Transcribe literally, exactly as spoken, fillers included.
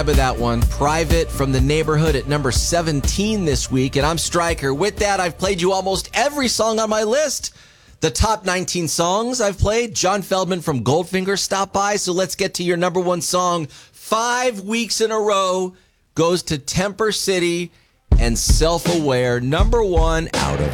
Of that one, Private from the Neighborhood at number seventeen this week, and I'm Stryker. With that, I've played you almost every song on my list. The top nineteen songs I've played. John Feldman from Goldfinger stopped by, so let's get to your number one song. Five weeks in a row goes to Temper City and Self-Aware, number one out of